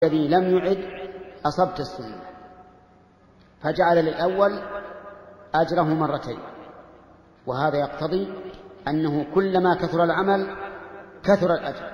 الذي لم يعد أصبت السنة، فجعل للأول أجره مرتين، وهذا يقتضي أنه كلما كثر العمل كثر الأجر.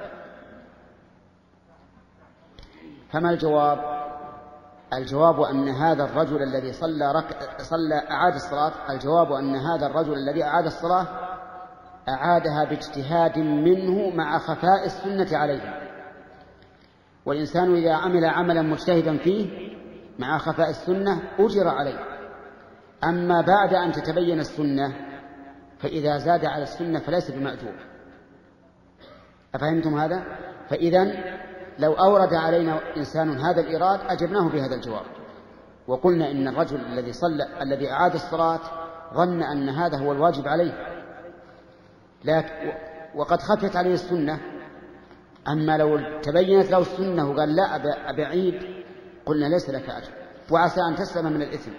فما الجواب؟ الجواب أن هذا الرجل الذي أعاد الصلاة، الجواب أن هذا الرجل الذي أعاد الصلاة أعادها باجتهاد منه مع خفاء السنة عليه. والإنسان إذا عمل عملا مجتهدا فيه مع خفاء السنة أجر عليه. أما بعد أن تتبين السنة فإذا زاد على السنة فليس بمأجور. أفهمتم هذا؟ فإذن لو أورد علينا إنسان هذا الإيراد أجبناه بهذا الجواب، وقلنا إن الرجل الذي أعاد الصلاة ظن أن هذا هو الواجب عليه وقد خفت عليه السنة. أما لو تبينت له السنة وقال لا أبعيد، قلنا ليس لك أجر وعسى أن تسلم من الإثم.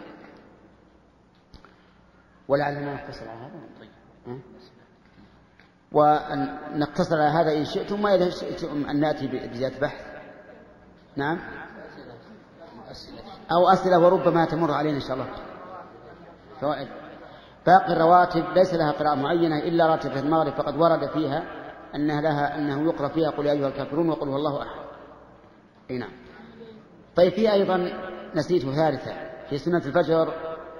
ولعلنا نقتصر على هذا. طيب، ونقتصر على هذا إن شئتم، وإذا شئتم أن نأتي بزيادة بحث. نعم، أو أسئلة وربما تمر علينا إن شاء الله فوائد. باقي الرواتب ليس لها قراءة معينة إلا راتبة المغرب، فقد ورد فيها أنه يقرأ فيها قل يا أيها الكافرون وقل هو الله أحد. نعم. طيب، في أيضا نسيت ثالثة في سنة الفجر،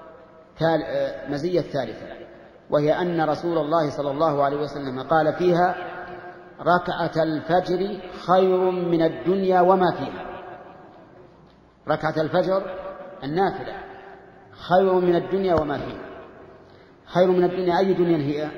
مزية ثالثة، وهي أن رسول الله صلى الله عليه وسلم قال فيها: ركعة الفجر خير من الدنيا وما فيها. ركعة الفجر النافلة خير من الدنيا وما فيها. خير من الدنيا، أي دنيا هي؟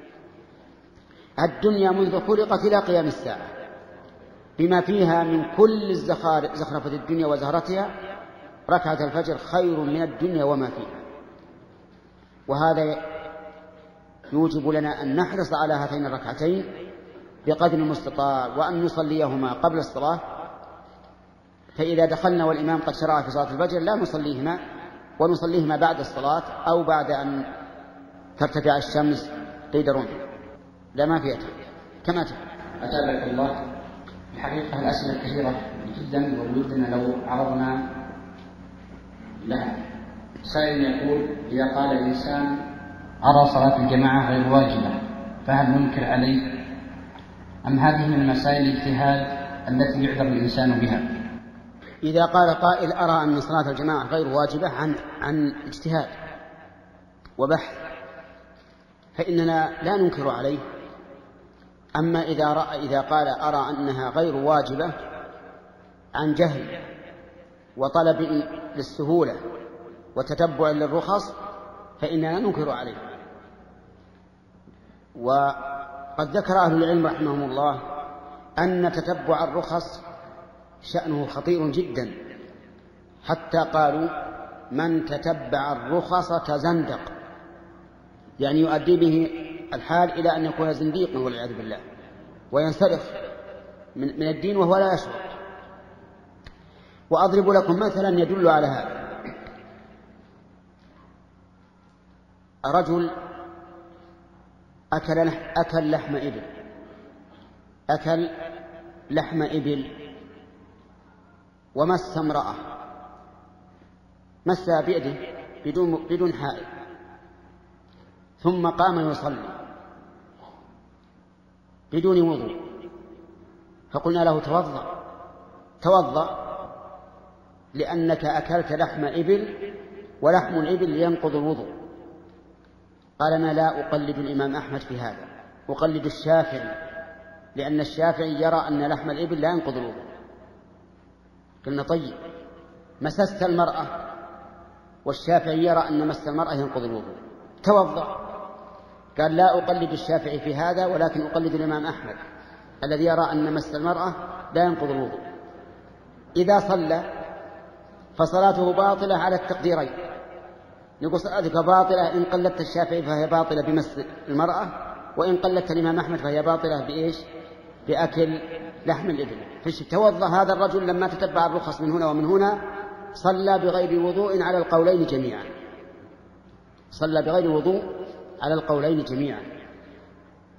الدنيا منذ خلقت إلى قيام الساعة بما فيها من كل زخرفة الدنيا وزهرتها. ركعة الفجر خير من الدنيا وما فيها. وهذا يوجب لنا أن نحرص على هاتين الركعتين بقدر المستطاع، وأن نصليهما قبل الصلاة. فإذا دخلنا والإمام قد شرع في صلاة الفجر لا نصليهما، ونصليهما بعد الصلاة أو بعد أن ترتفع الشمس قيد رمح. لا، ما فيها كما تفعل. أجابك الله. الحقيقة الأسئلة كثيرة جدا، وودنا لو عرضنا لها. سائل يقول: إذا قال الإنسان أرى صلاة الجماعة غير واجبة، فهل ننكر عليه، أم هذه من المسائل الاجتهاد التي يعذر الإنسان بها؟ إذا قال قائل أرى أن صلاة الجماعة غير واجبة عن اجتهاد وبحث فإننا لا ننكر عليه. أما إذا قال أرى أنها غير واجبة عن جهل وطلب للسهولة وتتبع للرخص فإننا ننكر عليه. وقد ذكر أهل العلم رحمهم الله أن تتبع الرخص شأنه خطير جدا، حتى قالوا: من تتبع الرخص تزندق، يعني يؤدي به الحال إلى أن يكون زنديقا والعياذ بالله، وينسلخ من الدين وهو لا يشعر. وأضرب لكم مثلا يدل على هذا. رجل أكل لحم إبل ومس امرأة، مسها بيده بدون حائل، ثم قام يصلي بدون وضوء، فقلنا له: توضأ لأنك أكلت لحم إبل، ولحم الإبل ينقض الوضوء. قال: أنا لا أقلد الإمام أحمد في هذا، أقلد الشافعي، لأن الشافعي يرى أن لحم الإبل لا ينقض الوضوء. قلنا: طيب، مسست المرأة والشافعي يرى أن مس المرأة ينقض الوضوء، توضأ. قال: لا أقلد الشافعي في هذا، ولكن أقلد الإمام أحمد الذي يرى أن مس المرأة لا ينقض الوضوء. إذا صلى فصلاته باطلة على التقديرين. نقول: صلاتك باطلة إن قلدت الشافعي فهي باطلة بمس المرأة، وإن قلدت الإمام أحمد فهي باطلة بإيش؟ بأكل لحم الإبل. توضأ هذا الرجل لما تتبع الرخص من هنا ومن هنا، صلى بغير وضوء على القولين جميعا. صلى بغير وضوء على القولين جميعا.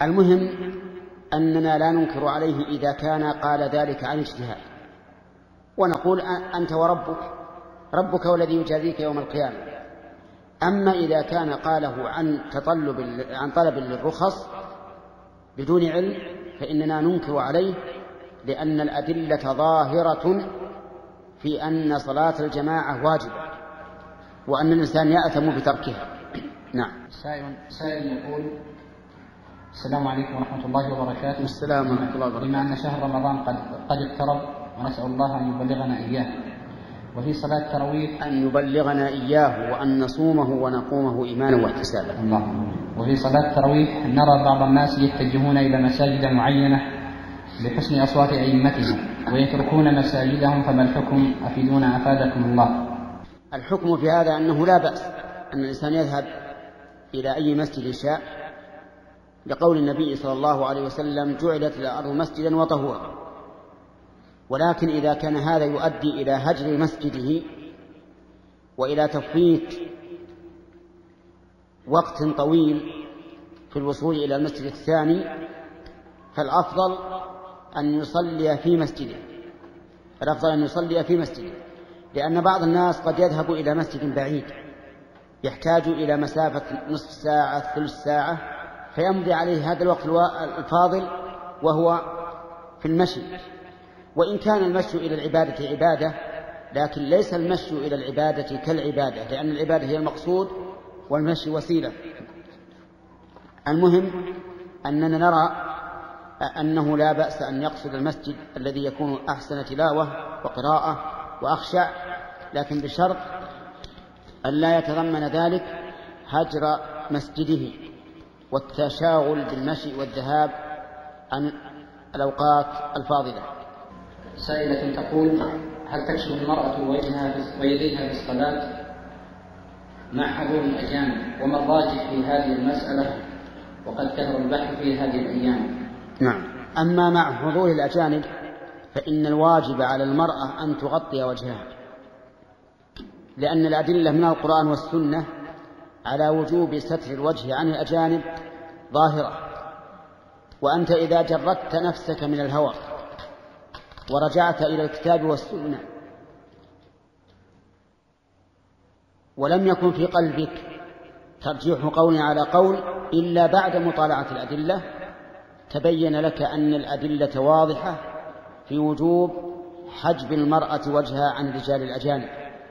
المهم أننا لا ننكر عليه إذا كان قال ذلك عن اجتهاد، ونقول أنت وربك، ربك والذي يجازيك يوم القيامة. أما إذا كان قاله عن طلب للرخص بدون علم فإننا ننكر عليه، لأن الأدلة ظاهرة في أن صلاة الجماعة واجبة وأن الإنسان يأثم بتركها. نعم. سائل يقول: السلام عليكم ورحمة الله وبركاته. السلام ورحمة الله وبركاته. بما أن شهر رمضان قد اقترب ونسأل الله أن يبلغنا إياه، وفي صلاة التراويح أن يبلغنا إياه وأن نصومه ونقومه إيمانا واحتسابا. الله. وفي صلاة التراويح نرى بعض الناس يتجهون إلى مساجد معينة لحسن أصوات أئمتهم ويتركون مساجدهم، فما الحكم؟ أفيدونا أفادكم الله. الحكم في هذا أنه لا بأس أن الإنسان يذهب إلى أي مسجد شاء، لقول النبي صلى الله عليه وسلم: جعلت الأرض مسجدا وطهورا. ولكن إذا كان هذا يؤدي إلى هجر مسجده وإلى تفويت وقت طويل في الوصول إلى المسجد الثاني، فالأفضل أن يصلي في مسجده، لأن بعض الناس قد يذهب إلى مسجد بعيد يحتاج إلى مسافة نصف ساعة ثلث ساعة، فيمضي عليه هذا الوقت الفاضل وهو في المشي. وإن كان المشي إلى العبادة عبادة، لكن ليس المشي إلى العبادة كالعبادة، لأن العبادة هي المقصود والمشي وسيلة. المهم أننا نرى أنه لا بأس أن يقصد المسجد الذي يكون أحسن تلاوة وقراءة وأخشع، لكن بشرط أن لا يتضمن ذلك هجر مسجده والتشاغل بالمشي والذهاب عن الأوقات الفاضلة. سائلة تقول: هل تكشف المرأة وجهها ويديها في الصلاة مع حضور الأجانب؟ وما الراجح في هذه المسألة؟ وقد كثر البحث في هذه الأيام. نعم. أما مع حضور الأجانب فإن الواجب على المرأة أن تغطي وجهها، لأن الأدلة من القرآن والسنة على وجوب ستر الوجه عن الأجانب ظاهرة. وأنت إذا جردت نفسك من الهوى ورجعت إلى الكتاب والسنة ولم يكن في قلبك ترجيح قول على قول إلا بعد مطالعة الأدلة، تبين لك أن الأدلة واضحة في وجوب حجب المرأة وجهها عن الرجال الأجانب.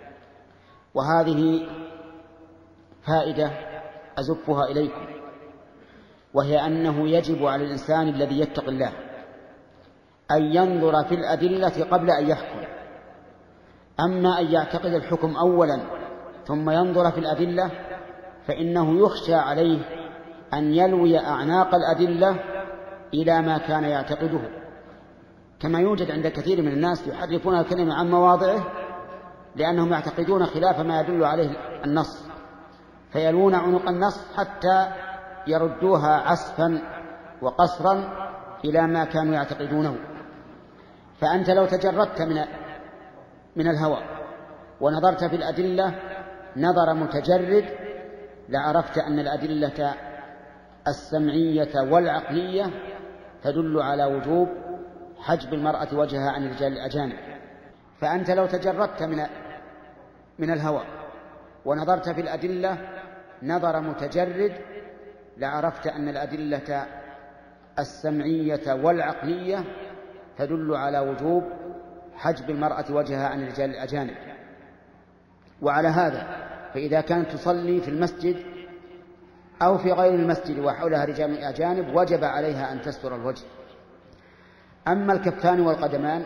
وهذه فائدة أزفها إليكم، وهي أنه يجب على الإنسان الذي يتقي الله أن ينظر في الأدلة قبل أن يحكم. أما أن يعتقد الحكم أولا ثم ينظر في الأدلة فإنه يخشى عليه أن يلوي أعناق الأدلة إلى ما كان يعتقده، كما يوجد عند كثير من الناس يحرفون الكلمة عن مواضعه لأنهم يعتقدون خلاف ما يدل عليه النص، فيلون عنق النص حتى يردوها عسفا وقصرا إلى ما كانوا يعتقدونه. فأنت لو تجردت من الهوى ونظرت في الأدلة نظر متجرد لعرفت أن الأدلة السمعية والعقلية تدل على وجوب حجب المرأة وجهها عن الرجال الأجانب. فأنت لو تجردت من الهوى ونظرت في الأدلة نظر متجرد لعرفت أن الأدلة السمعية والعقلية تدل على وجوب حجب المرأة وجهها عن الرجال الأجانب. وعلى هذا فإذا كانت تصلي في المسجد أو في غير المسجد وحولها رجال أجانب وجب عليها أن تستر الوجه. أما الكفان والقدمان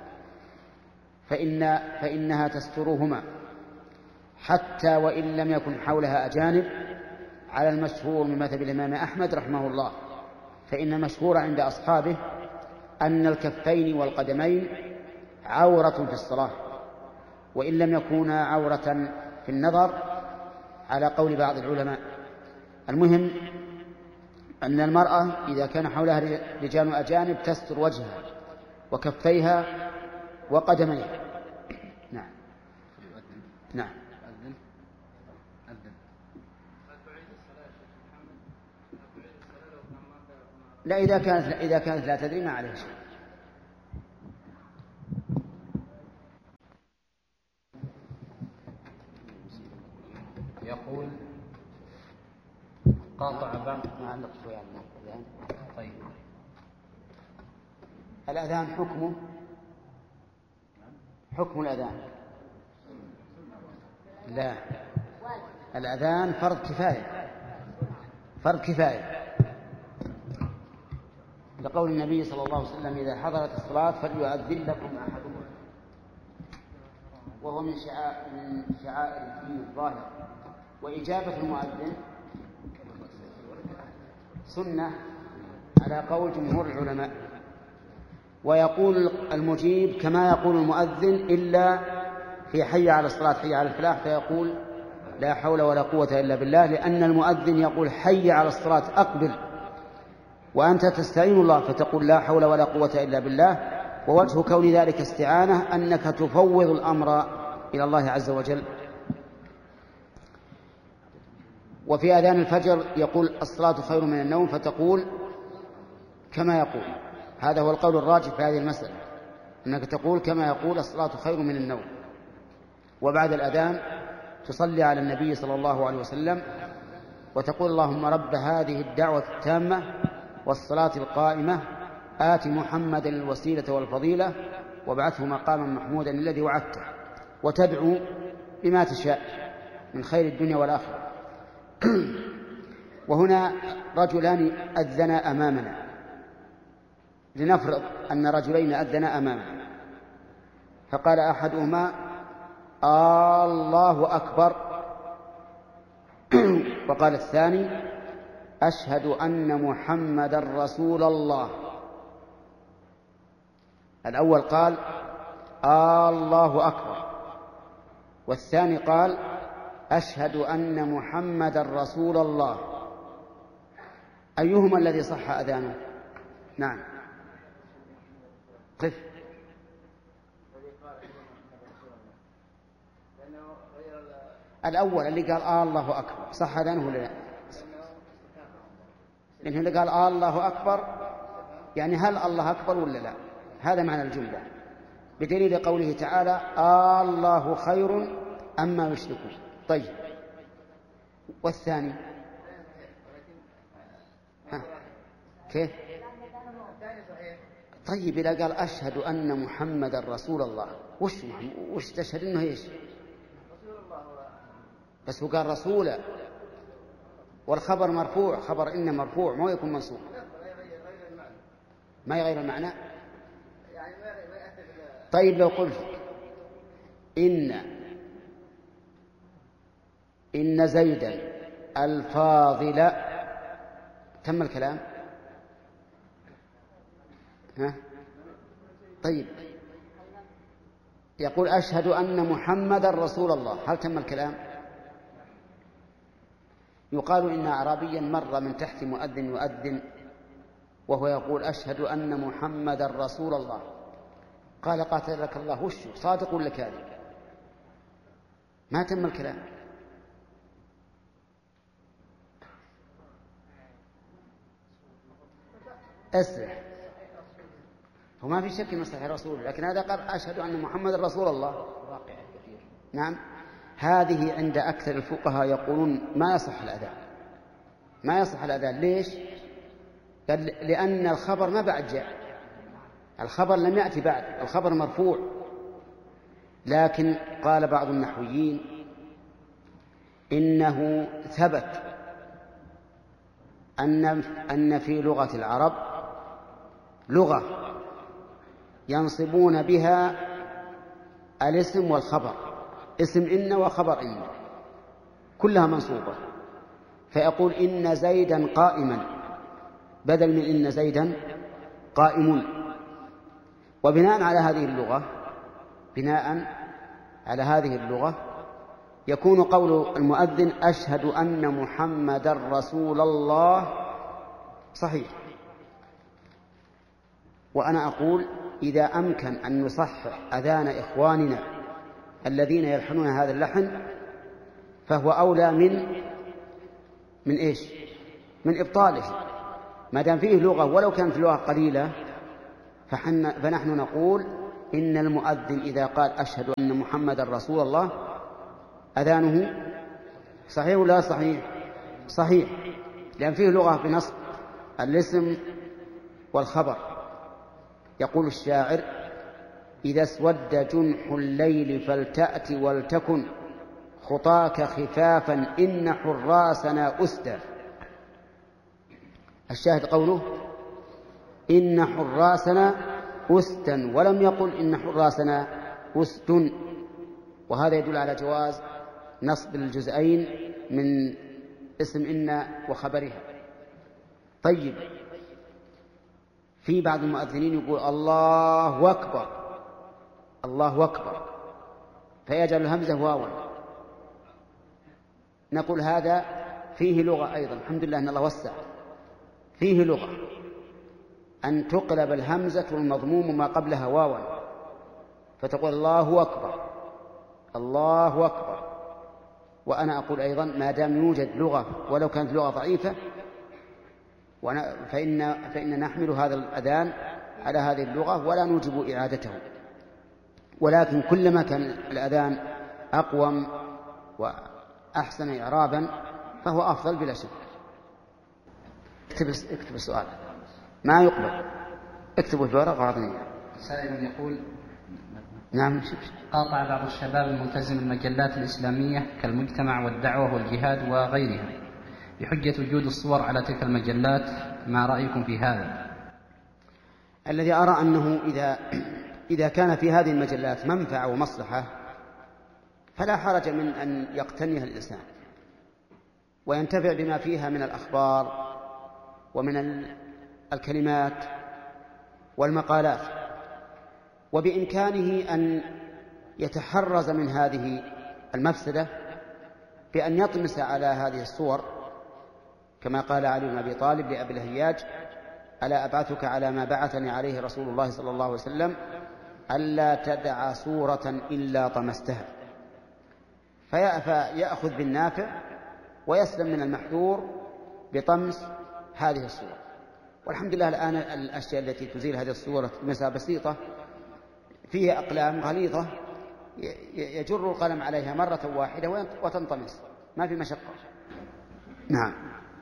فإنها تسترهما حتى وإن لم يكن حولها أجانب، على المشهور من مذهب الإمام أحمد رحمه الله، فإن المشهور عند أصحابه أن الكفين والقدمين عورة في الصلاة وإن لم يكونا عورة في النظر على قول بعض العلماء. المهم أن المرأة إذا كان حولها رجال أجانب تستر وجهها وكفيها وقدميها. نعم. نعم. لا، إذا كانت لا تدري ما عليه شيء. يقول قاطع بعض نعلق شوي على الأذان. طيب الأذان حكم الأذان لا، الأذان فرض كفاية لقول النبي صلى الله عليه وسلم إذا حضرت الصلاة فليؤذن لكم أحدكم، وهو من شعائر الدين الظاهر. وإجابة المؤذن سنة على قول جمهور العلماء، ويقول المجيب كما يقول المؤذن إلا في حي على الصلاة حي على الفلاح فيقول لا حول ولا قوة إلا بالله، لأن المؤذن يقول حي على الصلاة أقبل، وأنت تستعين الله فتقول لا حول ولا قوة إلا بالله. ووجه كون ذلك استعانة أنك تفوض الأمر إلى الله عز وجل. وفي أذان الفجر يقول الصلاة خير من النوم فتقول كما يقول، هذا هو القول الراجح في هذه المسألة، أنك تقول كما يقول الصلاة خير من النوم. وبعد الأذان تصلي على النبي صلى الله عليه وسلم وتقول اللهم رب هذه الدعوة التامة والصلاة القائمة آت محمدا الوسيلة والفضيلة وابعثه مقاما محمودا الذي وعدته، وتدعو بما تشاء من خير الدنيا والآخرة. وهنا رجلان أذنا أمامنا، لنفرض أن رجلين أذنا أمامنا، فقال أحدهما الله أكبر، وقال الثاني أشهد أن محمدا رسول الله. الأول قال الله أكبر، والثاني قال أشهد أن محمدا رسول الله. أيهما الذي صح أذانه؟ نعم قف. الأول اللي قال الله أكبر صح أذانه ولا لا؟ لأنه اللي قال الله أكبر يعني هل الله أكبر ولا لا؟ هذا معنى الجملة، بدليل قوله تعالى الله خير أما يشركون. طيب والثاني كيف؟ طيب إذا قال أشهد أن محمدا رسول الله وش تشهد إنه إيش؟ بس هو قال رسولا والخبر مرفوع، خبر إن مرفوع ما يكون منصوب، ما يغير المعنى. طيب لو قلت إن زيدا الفاضل تم الكلام؟ ها؟ طيب يقول أشهد أن محمدا رسول الله، هل تم الكلام؟ يقال إن أعرابيا مر من تحت مؤذن يؤذن وهو يقول أشهد أن محمدا رسول الله، قال قاتلك الله وش صادق ولا كاذب؟ ما تم الكلام. أسرح، وما في شك مسح رسول، لكن هذا قال أشهد أن محمد رسول الله. نعم هذه عند أكثر الفقهاء يقولون ما يصح الأذان، ما يصح الأذان. ليش؟ قال لأن الخبر ما بعد جاء، الخبر لم يأتي بعد، الخبر مرفوع. لكن قال بعض النحويين إنه ثبت أن في لغة العرب لغة ينصبون بها الاسم والخبر، اسم إن وخبر إن كلها منصوبة، فيقول إن زيدا قائما بدل من إن زيدا قائم. وبناء على هذه اللغة يكون قول المؤذن أشهد أن محمدا رسول الله صحيح. وأنا أقول إذا أمكن أن نصحح أذان إخواننا الذين يلحنون هذا اللحن فهو أولى من إيش؟ من إبطاله، ما دام فيه لغة ولو كانت لغة قليلة. فنحن نقول إن المؤذن إذا قال أشهد أن محمدا رسول الله أذانه صحيح ولا صحيح؟ صحيح، لأن فيه لغة بنصب الاسم والخبر. يقول الشاعر: إذا اسود جنح الليل فلتأت ولتكن خطاك خفافا إن حراسنا أسدى. الشاهد قوله إن حراسنا أسدا، ولم يقل إن حراسنا أسد، وهذا يدل على جواز نصب الجزئين من اسم إن وخبرها. طيب، في بعض المؤذنين يقول الله أكبر، الله أكبر، فيجعل الهمزة واوا. نقول هذا فيه لغة أيضا، الحمد لله أن الله وسع، فيه لغة أن تقلب الهمزة المضموم ما قبلها واوا، فتقول الله أكبر، الله أكبر. وأنا أقول أيضا ما دام يوجد لغة ولو كانت لغة ضعيفة فإن نحمل هذا الأذان على هذه اللغة ولا نوجب إعادته، ولكن كلما كان الأذان أقوم وأحسن إعرابا فهو أفضل بلا شك. اكتب السؤال، ما يقبل، اكتبوا في ورقة وعطني. سائل يقول: نعم. قاطع بعض الشباب الملتزم المجلات الإسلامية كالمجتمع والدعوة والجهاد وغيرها بحجة وجود الصور على تلك المجلات، ما رأيكم في هذا؟ الذي أرى أنه إذا كان في هذه المجلات منفعة ومصلحة فلا حرج من أن يقتنيها الإنسان وينتفع بما فيها من الأخبار ومن الكلمات والمقالات، وبإمكانه أن يتحرز من هذه المفسدة بأن يطمس على هذه الصور، كما قال علي بن أبي طالب لأبي الهياج: ألا أبعثك على ما بعثني عليه رسول الله صلى الله عليه وسلم ألا تدع صورة إلا طمستها. فيأخذ بالنافع ويسلم من المحذور بطمس هذه الصور. والحمد لله الآن الأشياء التي تزيل هذه الصورة بمسافة بسيطة فيها أقلام غليظة يجر القلم عليها مرة واحدة وتنطمس، ما في مشقة. نعم.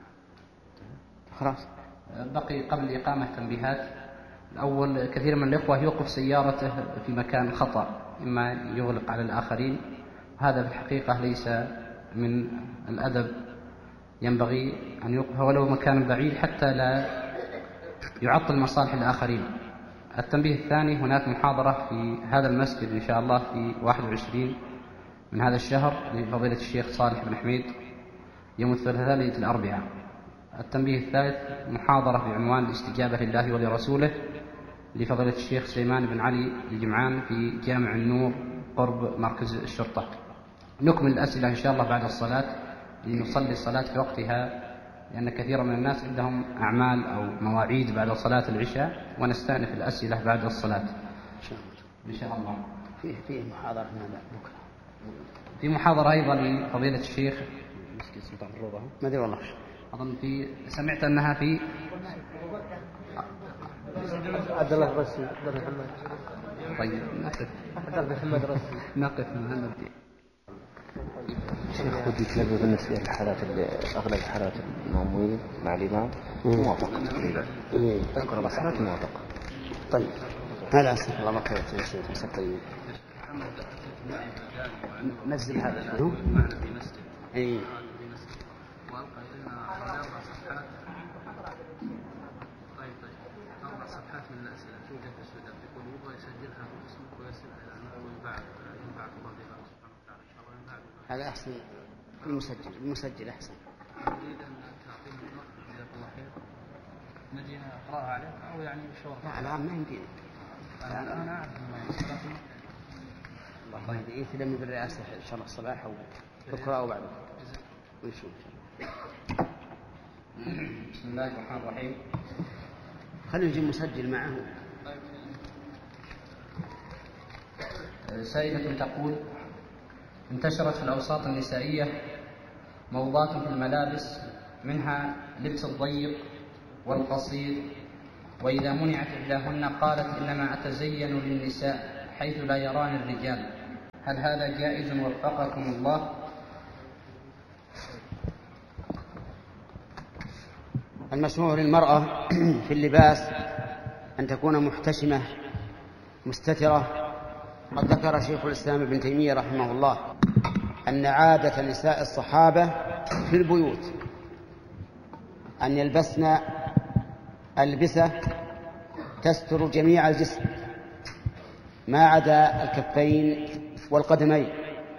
خلاص. بقي قبل الإقامة تنبيهات. الأول: كثير من الإخوة يوقف سيارته في مكان خطأ، إما يغلق على الآخرين، هذا في الحقيقة ليس من الأدب، ينبغي أن يوقف ولو مكان بعيد حتى لا يعطل مصالح الآخرين. التنبيه الثاني: هناك محاضرة في هذا المسجد إن شاء الله في 21 من هذا الشهر لفضيلة الشيخ صالح بن حميد يوم الثلاثاء ليلة الأربعاء. التنبيه الثالث: محاضرة بعنوان الاستجابة لله ولرسوله لفضيلة الشيخ سليمان بن علي الجمعان في جامع النور قرب مركز الشرطة. نكمل الأسئلة إن شاء الله بعد الصلاة لنصلي الصلاة في وقتها، لأن كثيرا من الناس عندهم أعمال أو مواعيد بعد صلاة العشاء، ونستأنف الأسئلة بعد الصلاة إن شاء الله. فيه محاضرة بكرة، في محاضرة أيضا لفضيلة الشيخ مسجد سلطان الروضة، ما أدري والله، أظن في سمعت أنها في عبد الله الرسي عبد محمد. طيب نقف عبد محمد رسي نقف مع شيخ ودي تلقى بالنسبة للحالات أغلب الحالات المأمومين مع الإمام موافقة تقريبا، أذكر بس حالات موافقة. طيب هلا أسف الله مرحبا يا شيخ مساء طيب. نزل هذا شنو؟ إيه. وألقى لنا 4 صفحات. طيب 4 صفحات من الأسئلة توجد في السودان، يقول يبغى يسجلها باسمك ويرسلها إلى المكتب وينفعك الله بها سبحانه وتعالى إن شاء الله ينفعك. هذا أحسن، المسجل أحسن. نريد أن تعطينا الوقت جزاك الله خير، نجي نقرأها عليك أو يعني بشورة. لا الآن ما يمديني، أنا أعرف الله يهديه يتلم بالرئاسة إن شاء الله الصباح أو بكرة أو بعد ونشوف. بسم الله الرحمن الرحيم. خلينا نجي مسجل معه. سائلة تقول: انتشرت في الأوساط النسائية موضات في الملابس، منها لبس الضيق والقصير، وإذا منعت إحداهن قالت إنما أتزين للنساء حيث لا يران الرجال، هل هذا جائز وفقكم الله؟ المشروع للمرأة في اللباس أن تكون محتشمة مستترة. قد ذكر شيخ الإسلام ابن تيمية رحمه الله أن عادة نساء الصحابة في البيوت أن يلبسن ألبسة تستر جميع الجسم ما عدا الكفين والقدمين.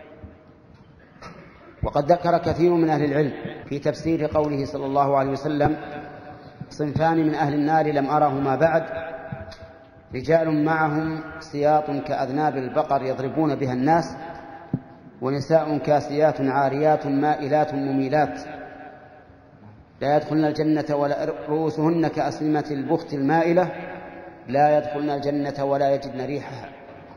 وقد ذكر كثير من أهل العلم في تفسير قوله صلى الله عليه وسلم: صنفان من أهل النار لم أرهما بعد، رجال معهم سياط كأذناب البقر يضربون بها الناس، ونساء كاسيات عاريات مائلات مميلات لا يدخلن الجنة ولا رؤوسهن كأسنمة البخت المائلة لا يدخلن الجنة ولا يجدن ريحها.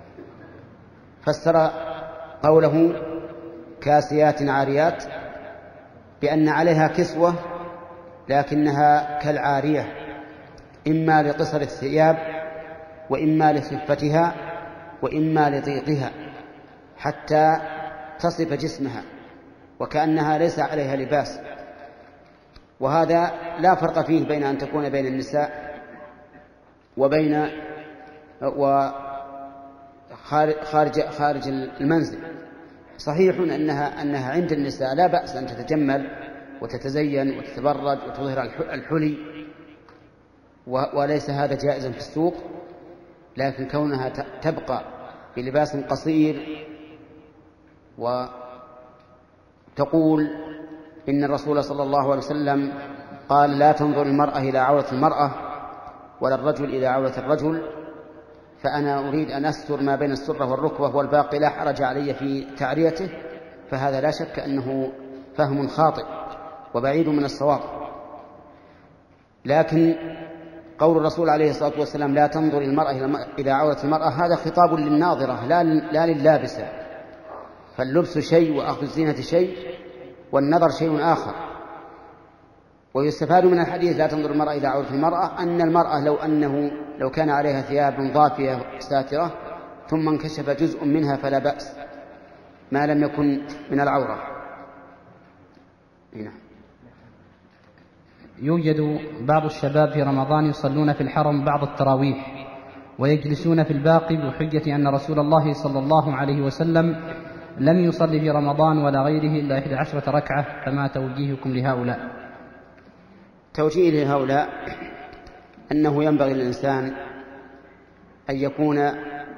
فسر قوله كاسيات عاريات بأن عليها كسوة لكنها كالعارية، إما لقصر الثياب وإما لخفتها وإما لضيقها، حتى تصف جسمها وكأنها ليس عليها لباس. وهذا لا فرق فيه بين أن تكون بين النساء وبين خارج المنزل. صحيح أنها عند النساء لا بأس أن تتجمل وتتزين وتتبرج وتظهر الحلي، وليس هذا جائزا في السوق، لكن كونها تبقى بلباس قصير وتقول إن الرسول صلى الله عليه وسلم قال: لا تنظر المرأة إلى عورة المرأة ولا الرجل إلى عورة الرجل، فأنا أريد أن أستر ما بين السرة والركبة والباقي لا حرج علي في تعريته، فهذا لا شك أنه فهم خاطئ وبعيد من الصواب. لكن قول الرسول عليه الصلاة والسلام: لا تنظر المرأة إلى عورة المرأة، هذا خطاب للناظرة لا لللابسة، فاللبس شيء وأخذ الزينة شيء والنظر شيء آخر. ويستفاد من الحديث لا تنظر المرأة إلى عورة المرأة أن المرأة لو كان عليها ثياب ضافية ساترة ثم انكشف جزء منها فلا بأس ما لم يكن من العورة. هنا يوجد بعض الشباب في رمضان يصلون في الحرم بعض التراويح ويجلسون في الباقي بحجة أن رسول الله صلى الله عليه وسلم لم يصلي في رمضان ولا غيره إلا 11 ركعة، فما توجيهكم لهؤلاء؟ توجيه لهؤلاء أنه ينبغي للإنسان أن يكون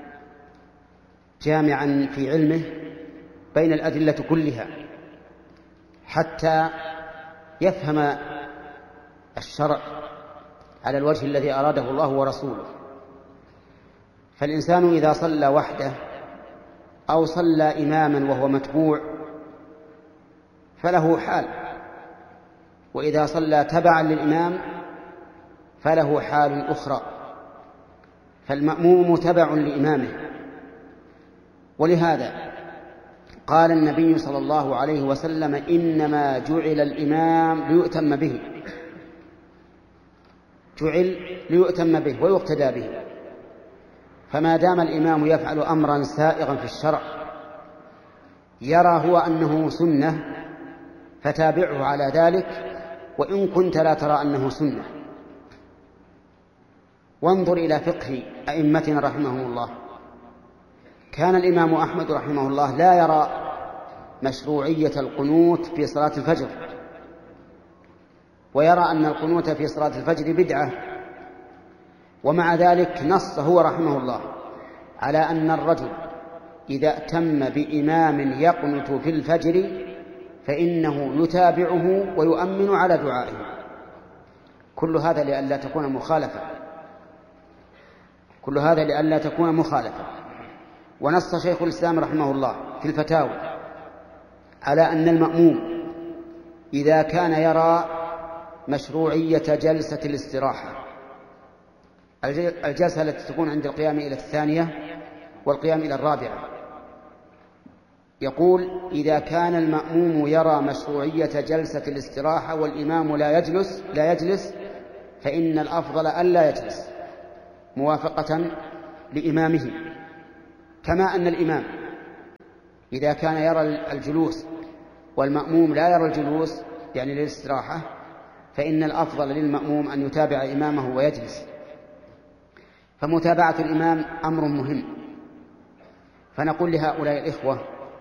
جامعا في علمه بين الأدلة كلها حتى يفهم الشرع على الوجه الذي أراده الله ورسوله. فالإنسان إذا صلى وحده أو صلى إماما وهو متبوع فله حال، وإذا صلى تبعا للإمام فله حال أخرى، فالمأموم تبع لإمامه. ولهذا قال النبي صلى الله عليه وسلم: إنما جعل الإمام ليؤتم به، جعل ليؤتم به ويقتدى به. فما دام الإمام يفعل أمرا سائغا في الشرع يرى هو أنه سنة فتابعه على ذلك وإن كنت لا ترى أنه سنة. وانظر إلى فقه أئمتنا رحمهم الله. كان الإمام أحمد رحمه الله لا يرى مشروعية القنوت في صلاة الفجر، ويرى أن القنوت في صلاة الفجر بدعة، ومع ذلك نص هو رحمه الله على أن الرجل إذا ائتم بإمام يقنت في الفجر فإنه يتابعه ويؤمن على دعائه. كل هذا لئلا تكون مخالفة، كل هذا لئلا تكون مخالفة. ونص شيخ الإسلام رحمه الله في الفتاوى على أن المأموم إذا كان يرى مشروعية جلسة الاستراحة، الجلسة التي تكون عند القيام إلى الثانية والقيام إلى الرابعة، يقول: إذا كان المأموم يرى مشروعية جلسة الاستراحة والإمام لا يجلس فإن الأفضل ألا يجلس موافقة لإمامه. كما أن الإمام إذا كان يرى الجلوس والمأموم لا يرى الجلوس يعني للاستراحة فإن الأفضل للمأموم أن يتابع إمامه ويجلس. فمتابعة الإمام أمر مهم. فنقول لهؤلاء الإخوة: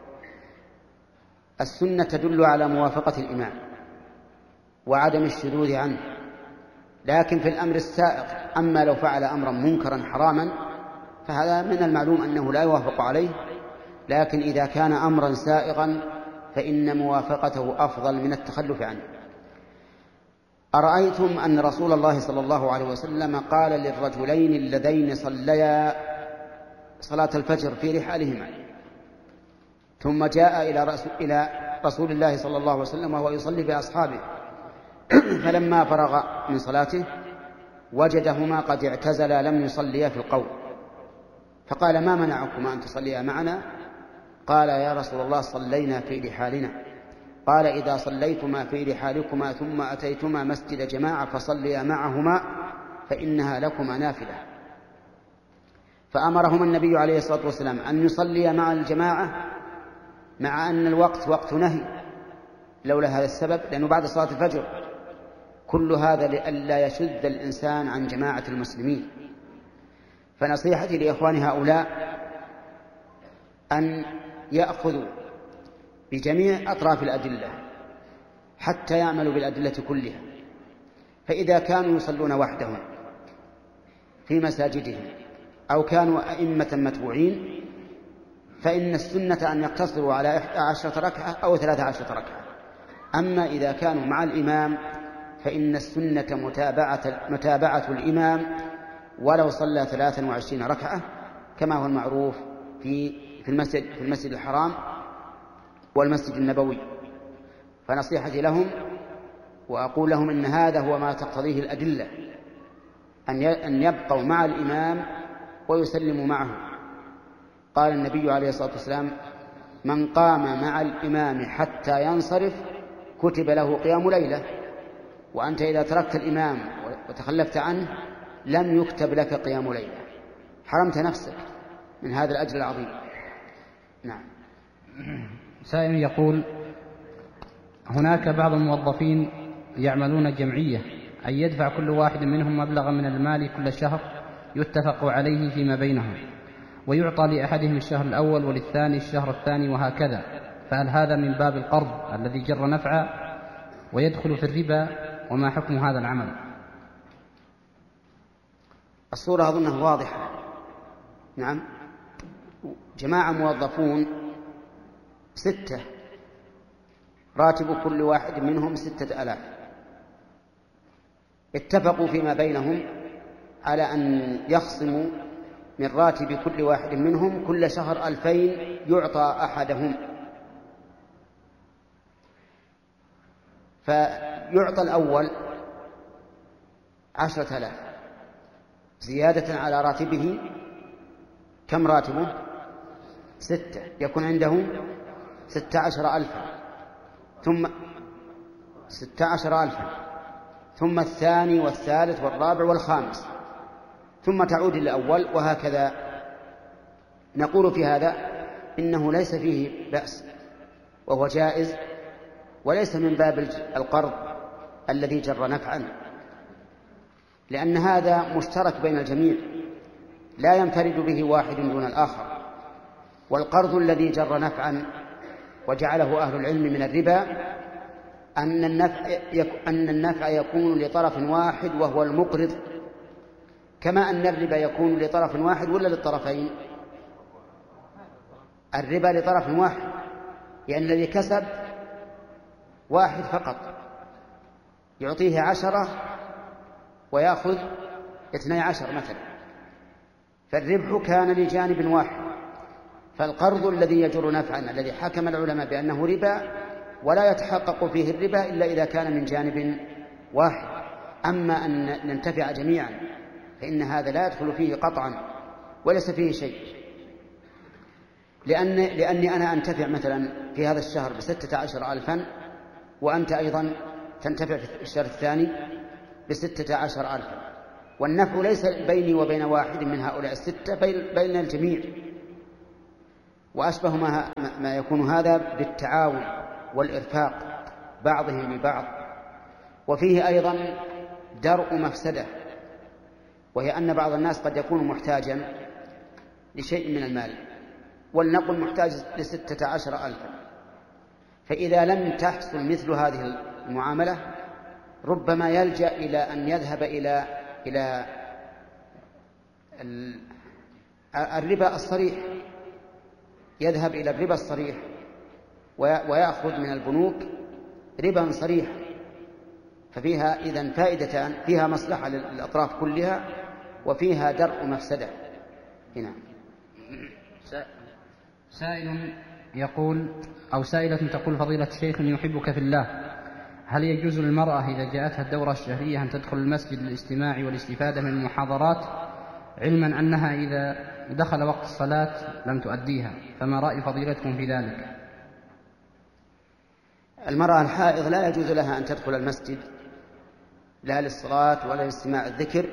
السنة تدل على موافقة الإمام وعدم الشذوذ عنه، لكن في الأمر السائق، أما لو فعل أمرا منكرا حراما فهذا من المعلوم أنه لا يوافق عليه، لكن إذا كان أمرا سائغا فإن موافقته أفضل من التخلف عنه. أرأيتم أن رسول الله صلى الله عليه وسلم قال للرجلين اللذين صليا صلاة الفجر في رحالهما ثم جاء إلى رسول الله صلى الله عليه وسلم وهو يصلي بأصحابه، فلما فرغ من صلاته وجدهما قد اعتزلا لم يصليا في القوم، فقال: ما منعكما أن تصليا معنا؟ قال: يا رسول الله صلينا في رحالنا. قال: إذا صليتما في رحالكما ثم أتيتما مسجد جماعة فصليا معهما فإنها لكما نافلة. فأمرهما النبي عليه الصلاة والسلام أن يصليا مع الجماعة، مع أن الوقت وقت نهي لولا هذا السبب، لأنه بعد صلاة الفجر. كل هذا لئلا يشذ الإنسان عن جماعة المسلمين. فنصيحتي لإخوان هؤلاء أن يأخذوا بجميع أطراف الأدلة حتى يعملوا بالأدلة كلها. فإذا كانوا يصلون وحدهم في مساجدهم أو كانوا أئمة متبوعين فإن السنة أن يقتصروا على 11 ركعة أو 13 ركعة. أما إذا كانوا مع الإمام فإن السنة متابعة الإمام ولو صلى 23 ركعة كما هو المعروف في المسجد الحرام والمسجد النبوي. فنصيحتي لهم وأقول لهم إن هذا هو ما تقتضيه الأدلة، أن يبقوا مع الإمام ويسلموا معه. قال النبي عليه الصلاة والسلام: من قام مع الإمام حتى ينصرف كتب له قيام ليلة. وأنت إذا تركت الإمام وتخلفت عنه لم يكتب لك قيام ليلة، حرمت نفسك من هذا الأجر العظيم. نعم. سائل يقول: هناك بعض الموظفين يعملون جمعية، أن يدفع كل واحد منهم مبلغا من المال كل شهر يتفق عليه فيما بينهم، ويعطى لأحدهم الشهر الأول وللثاني الشهر الثاني وهكذا، فهل هذا من باب القرض الذي جر نفعا ويدخل في الربا؟ وما حكم هذا العمل؟ الصورة أظنها واضحة. نعم، جماعة موظفون 6 راتب كل واحد منهم 6000، اتفقوا فيما بينهم على أن يخصموا من راتب كل واحد منهم كل شهر 2000 يعطى أحدهم، فيعطى الأول 10,000 زيادة على راتبه. كم راتبه؟ 6، يكون عنده 16,000 ثم 16,000 ثم الثاني والثالث والرابع والخامس ثم تعود الأول وهكذا. نقول في هذا إنه ليس فيه بأس وهو جائز وليس من باب القرض الذي جر نفعا، لأن هذا مشترك بين الجميع لا ينفرد به واحد دون الآخر. والقرض الذي جر نفعا وجعله أهل العلم من الربا أن النفع يكون لطرف واحد وهو المقرض، كما أن الربا يكون لطرف واحد ولا للطرفين؟ الربا لطرف واحد، لأن الذي كسب واحد فقط يعطيه 10 ويأخذ 12 مثلا، فالربح كان لجانب واحد. فالقرض الذي يجر نفعا الذي حكم العلماء بأنه ربا ولا يتحقق فيه الربا إلا إذا كان من جانب واحد. أما أن ننتفع جميعا فإن هذا لا يدخل فيه قطعا وليس فيه شيء، لأني أنا أنتفع مثلا في هذا الشهر ب16,000 وأنت أيضا تنتفع في الشهر الثاني ب16,000، والنفع ليس بيني وبين واحد من هؤلاء 6 بين الجميع. وأشبه ما يكون هذا بالتعاون والإرفاق بعضهم ببعض. وفيه أيضا درء مفسدة، وهي أن بعض الناس قد يكون محتاجا لشيء من المال، ولنقل محتاج ل16,000، فإذا لم تحصل مثل هذه المعاملة ربما يلجأ إلى أن يذهب إلى الربا الصريح، يذهب إلى الربا الصريح ويأخذ من البنوك ربا صريح، ففيها إذن فائدتان، فيها مصلحة للأطراف كلها وفيها درء مفسدة. هنا سائل يقول أو سائلة تقول: فضيلة الشيخ يحبك في الله، هل يجوز للمرأة إذا جاءتها الدورة الشهرية أن تدخل المسجد للاستماع والاستفادة من المحاضرات، علما أنها إذا دخل وقت الصلاة لم تؤديها؟ فما رأي فضيلتكم في ذلك؟ المرأة الحائض لا يجوز لها أن تدخل المسجد لا للصلاة ولا لاستماع الذكر،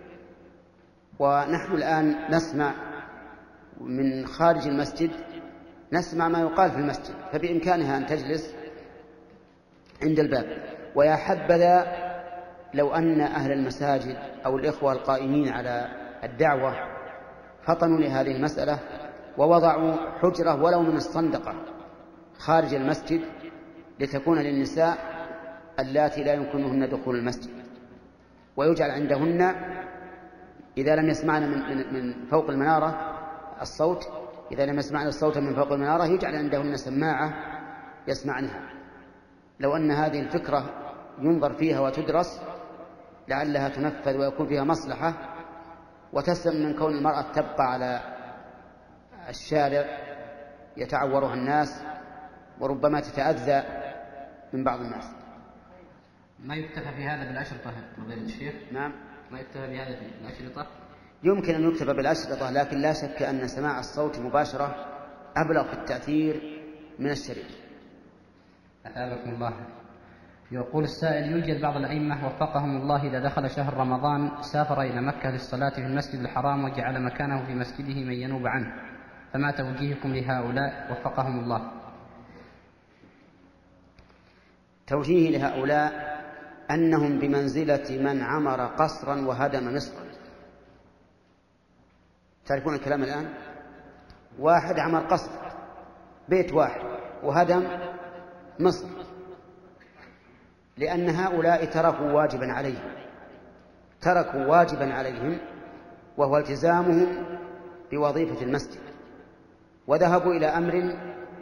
ونحن الآن نسمع من خارج المسجد، نسمع ما يقال في المسجد، فبإمكانها أن تجلس عند الباب. ويا حبذا لو أن أهل المساجد أو الإخوة القائمين على الدعوة فطنوا لهذه المسألة ووضعوا حجرة ولو من الصندقة خارج المسجد لتكون للنساء اللاتي لا يمكنهن دخول المسجد، ويجعل عندهن إذا لم يسمعن من فوق المنارة الصوت، إذا لم يسمعن الصوت من فوق المنارة يجعل عندهن سماعة يسمعنها. لو أن هذه الفكرة ينظر فيها وتدرس لعلها تنفذ ويكون فيها مصلحة، وتسلم من كون المرأة تبقى على الشارع يتعورها الناس وربما تتأذى من بعض الناس. ما يكتفى في هذا بالأشرطة فضيلة الشيخ؟ نعم، ما يكتفى بهذا بالأشرطة؟ يمكن أن يكتفى بالأشرطة، لكن لا شك أن سماع الصوت مباشرة أبلغ في التأثير من الشريط. أثابكم الله. يقول السائل: يوجد بعض الأئمة وفقهم الله إذا دخل شهر رمضان سافر إلى مكة للصلاة في المسجد الحرام وجعل مكانه في مسجده من ينوب عنه، فما توجيهكم لهؤلاء وفقهم الله؟ توجيه لهؤلاء أنهم بمنزلة من عمر قصرا وهدم مصرا. تعرفون الكلام الآن؟ واحد عمر قصر بيت واحد وهدم مصر، لأن هؤلاء تركوا واجبا عليهم وهو التزامهم بوظيفة المسجد، وذهبوا إلى أمر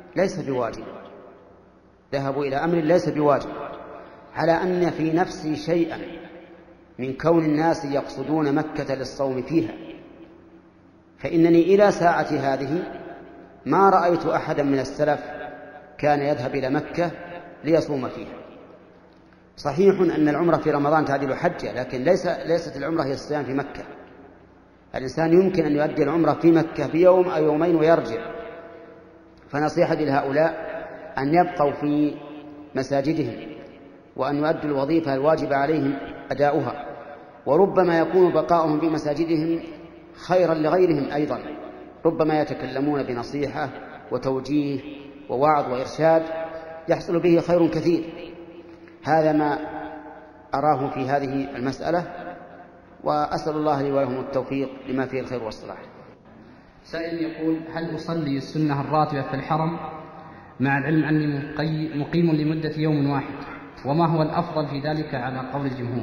ليس بواجب، على أن في نفسي شيئا من كون الناس يقصدون مكة للصوم فيها، فإنني إلى ساعة هذه ما رأيت أحدا من السلف كان يذهب إلى مكة ليصوم فيها. صحيح أن العمرة في رمضان تعدل حجة، لكن ليست العمرة هي الصيام في مكة. الإنسان يمكن أن يؤدي العمرة في مكة بيوم أو يومين ويرجع. فنصيحتي لهؤلاء أن يبقوا في مساجدهم وأن يؤدوا الوظيفة الواجب عليهم أداؤها، وربما يكون بقاؤهم في مساجدهم خيرا لغيرهم أيضا، ربما يتكلمون بنصيحة وتوجيه ووعظ وإرشاد يحصل به خير كثير. هذا ما أراه في هذه المسألة، وأسأل الله لي ولهم التوفيق لما فيه الخير والصلاح. سائل يقول: هل أصلي السنة الراتبة في الحرم مع العلم أني مقيم لمدة يوم واحد، وما هو الأفضل في ذلك على قول الجمهور؟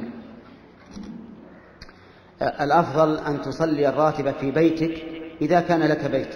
الأفضل أن تصلي الراتبة في بيتك إذا كان لك بيت،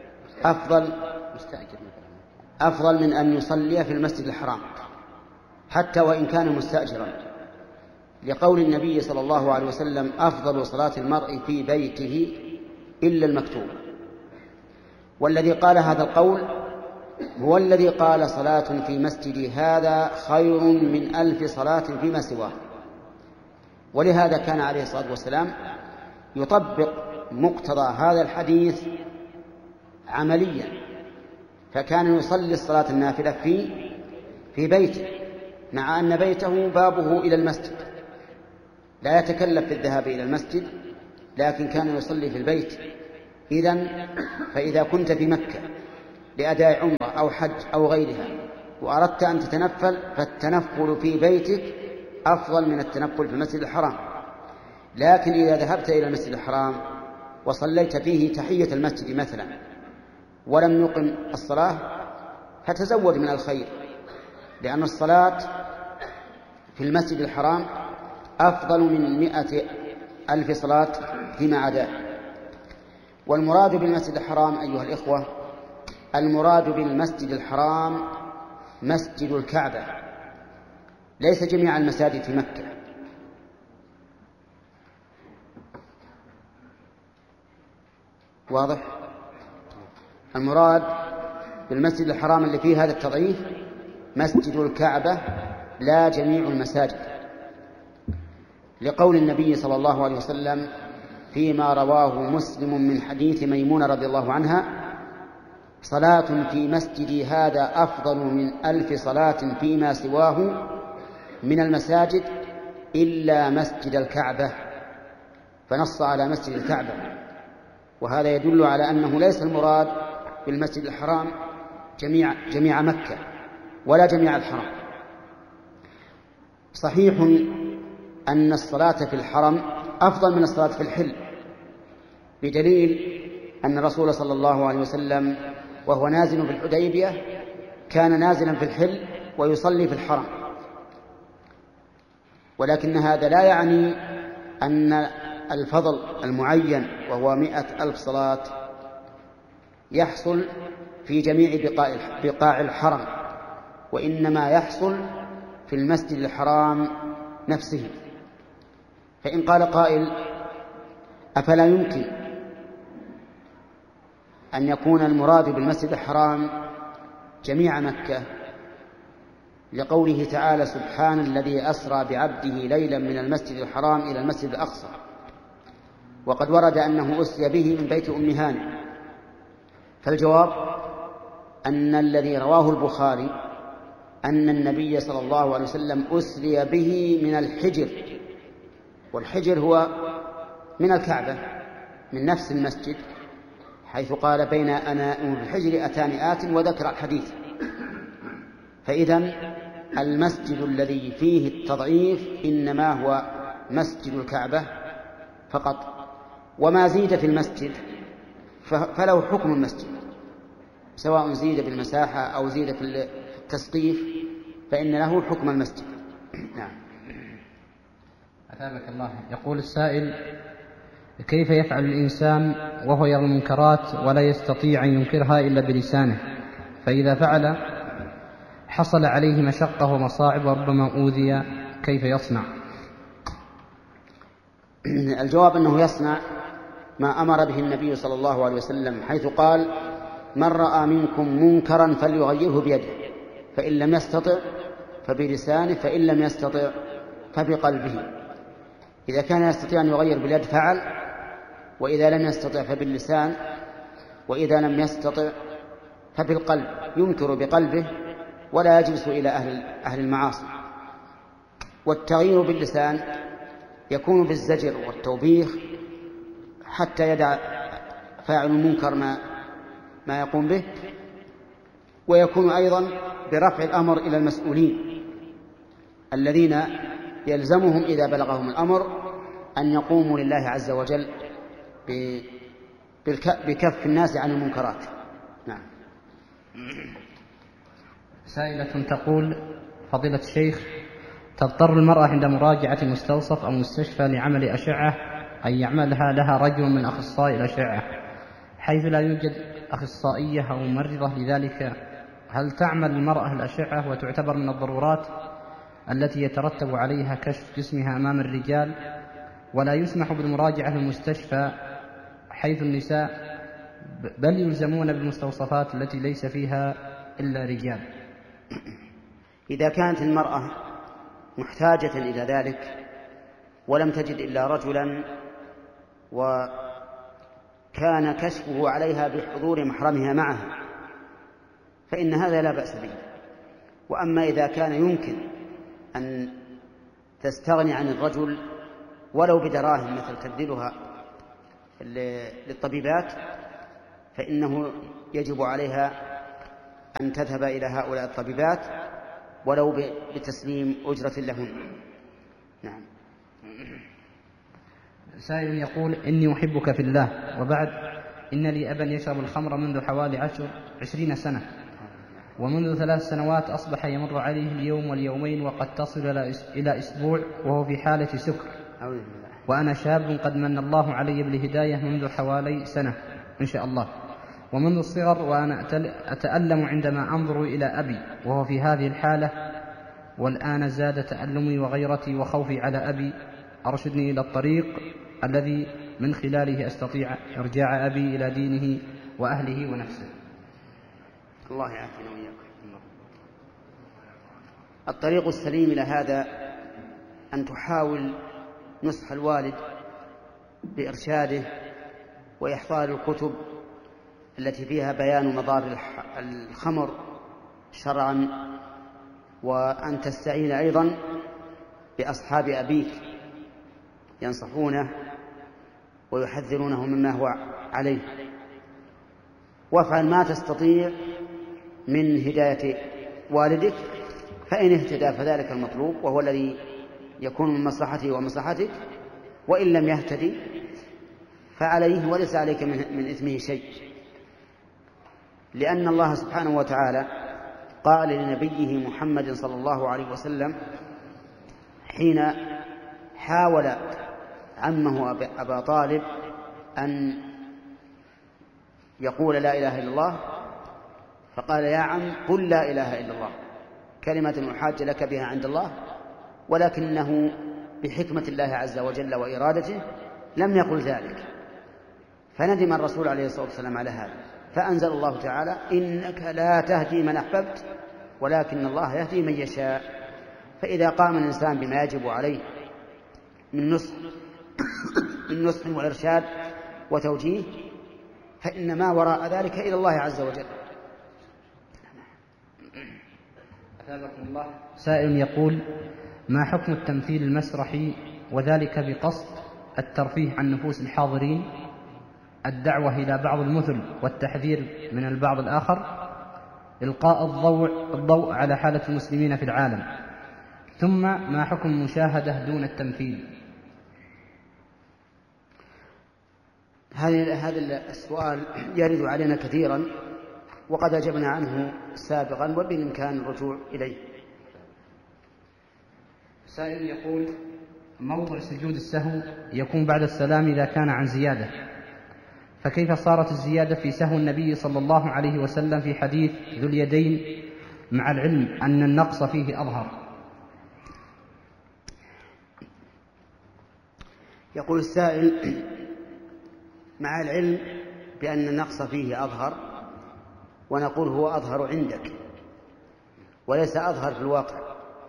أفضل من أن يصلي في المسجد الحرام حتى وإن كان مستأجرا، لقول النبي صلى الله عليه وسلم: أفضل صلاة المرء في بيته إلا المكتوب. والذي قال هذا القول هو الذي قال: صلاة في مسجدي هذا خير من 1000 صلاة فيما سواه. ولهذا كان عليه الصلاة والسلام يطبق مقتضى هذا الحديث عمليا، فكان يصلي الصلاة النافلة في بيته، مع أن بيته بابه إلى المسجد، لا يتكلف في الذهاب إلى المسجد، لكن كان يصلي في البيت. فإذا كنت في مكة لأداء عمرة أو حج أو غيرها وأردت أن تتنفل، فالتنفل في بيتك أفضل من التنفل في المسجد الحرام. لكن إذا ذهبت إلى المسجد الحرام وصليت فيه تحية المسجد مثلا ولم يقم الصلاة فتزود من الخير، لأن الصلاة في المسجد الحرام أفضل من 100,000 صلاة فيما عداه. والمراد بالمسجد الحرام أيها الإخوة، المراد بالمسجد الحرام مسجد الكعبة، ليس جميع المساجد في مكة. واضح؟ المراد بالمسجد الحرام اللي فيه هذا التضعيف مسجد الكعبة لا جميع المساجد، لقول النبي صلى الله عليه وسلم فيما رواه مسلم من حديث ميمونة رضي الله عنها: صلاة في مسجدي هذا أفضل من 1000 صلاة فيما سواه من المساجد إلا مسجد الكعبة، فنص على مسجد الكعبة. وهذا يدل على أنه ليس المراد بالمسجد الحرام جميع مكة ولا جميع الحرم. صحيح أن الصلاة في الحرم أفضل من الصلاة في الحل، بدليل أن الرسول صلى الله عليه وسلم وهو نازل في الحديبية كان نازلا في الحل ويصلي في الحرم. ولكن هذا لا يعني أن الفضل المعين وهو 100,000 صلاة يحصل في جميع بقاع الحرم، وإنما يحصل في المسجد الحرام نفسه. فإن قال قائل: أفلا يمكن أن يكون المراد بالمسجد الحرام جميع مكة، لقوله تعالى: سبحان الذي أسرى بعبده ليلا من المسجد الحرام إلى المسجد الأقصى، وقد ورد أنه أسري به من بيت أم هانئ. فالجواب أن الذي رواه البخاري أن النبي صلى الله عليه وسلم أسري به من الحجر، والحجر هو من الكعبة من نفس المسجد، حيث قال: بين أنا والحجر أتان آت، وذكر الحديث. فإذن المسجد الذي فيه التضعيف إنما هو مسجد الكعبة فقط، وما زيد في المسجد فله حكم المسجد، سواء زيد بالمساحة أو زيد في التسقيف فإن له حكم المسجد. نعم. أثابك الله. يقول السائل: كيف يفعل الإنسان وهو يرى المنكرات ولا يستطيع أن ينكرها إلا بلسانه، فإذا فعل حصل عليه مشقة ومصاعب وربما أوذي، كيف يصنع؟ الجواب أنه يصنع ما أمر به النبي صلى الله عليه وسلم، حيث قال: من رأى منكم منكرا فليغيره بيده، فإن لم يستطع فبلسانه، فإن لم يستطع فبقلبه. إذا كان يستطيع أن يغير باليد فعل، وإذا لم يستطع فباللسان، وإذا لم يستطع فبالقلب، ينكر بقلبه ولا يجلس إلى أهل المعاصي. والتغيير باللسان يكون بالزجر والتوبيخ حتى يدع فاعل المنكر ما يقوم به، ويكون أيضا برفع الأمر إلى المسؤولين الذين يلزمهم إذا بلغهم الأمر أن يقوموا لله عز وجل بكف الناس عن المنكرات. نعم. سائلة تقول: فضيلة الشيخ، تضطر المرأة عند مراجعة مستوصف أو مستشفى لعمل أشعة أن يعملها لها رجل من أخصائي الأشعة، حيث لا يوجد أخصائية أو ممرضة لذلك، هل تعمل المرأة الأشعة وتعتبر من الضرورات التي يترتب عليها كشف جسمها أمام الرجال، ولا يسمح بالمراجعة في المستشفى حيث النساء بل يلزمون بالمستوصفات التي ليس فيها إلا رجال؟ إذا كانت المرأة محتاجة إلى ذلك ولم تجد إلا رجلا وكان كشفه عليها بحضور محرمها معها فإن هذا لا بأس به. وأما إذا كان يمكن أن تستغني عن الرجل ولو بدراهم مثل تبذلها للطبيبات، فإنه يجب عليها أن تذهب إلى هؤلاء الطبيبات ولو بتسليم أجرة لهن. نعم. سائل يقول: إني أحبك في الله، وبعد إن لي أبا يشرب الخمر منذ حوالي 20 سنة، ومنذ 3 سنوات أصبح يمر عليه اليوم واليومين وقد تصل إلى أسبوع وهو في حالة سكر، وأنا شاب قد من الله علي بالهداية منذ حوالي سنة إن شاء الله، ومنذ الصغر وأنا أتألم عندما أنظر إلى أبي وهو في هذه الحالة، والآن زاد تألمي وغيرتي وخوفي على أبي. أرشدني إلى الطريق الذي من خلاله أستطيع إرجاع أبي إلى دينه وأهله ونفسه. الله يعافينا وإياكم. الطريق السليم إلى هذا أن تحاول نصح الوالد بإرشاده وإحضار الكتب التي فيها بيان مضار الخمر شرعا، وأن تستعين أيضا بأصحاب أبيك ينصحونه ويحذرونه مما هو عليه، وافعل ما تستطيع من هداية والدك، فإن اهتدى فذلك المطلوب وهو الذي يكون من مصلحته ومصلحتك، وإن لم يهتدي فعليه وليس عليك من إثمه شيء، لأن الله سبحانه وتعالى قال لنبيه محمد صلى الله عليه وسلم حين حاول عمه أبا طالب أن يقول لا إله إلا الله، فقال: يا عم قل لا إله إلا الله كلمة أحاج لك بها عند الله، ولكنه بحكمة الله عز وجل وإرادته لم يقل ذلك، فندم الرسول عليه الصلاة والسلام على هذا، فأنزل الله تعالى: إنك لا تهدي من أحببت ولكن الله يهدي من يشاء. فإذا قام الإنسان بما يجب عليه من نصح وإرشاد وتوجيه، فإن ما وراء ذلك إلى الله عز وجل. أثابكم الله. سائل يقول: ما حكم التمثيل المسرحي وذلك بقصد الترفيه عن نفوس الحاضرين، الدعوة إلى بعض المثل والتحذير من البعض الآخر، إلقاء الضوء على حالة المسلمين في العالم، ثم ما حكم المشاهدة دون التمثيل؟ هذا السؤال يرد علينا كثيرا وقد أجبنا عنه سابقا وبالإمكان الرجوع إليه. سائل يقول: موضع سجود السهو يكون بعد السلام إذا كان عن زيادة، فكيف صارت الزيادة في سهو النبي صلى الله عليه وسلم في حديث ذو اليدين مع العلم أن النقص فيه أظهر؟ يقول السائل: مع العلم بأن النقص فيه أظهر، ونقول هو أظهر عندك وليس أظهر في الواقع.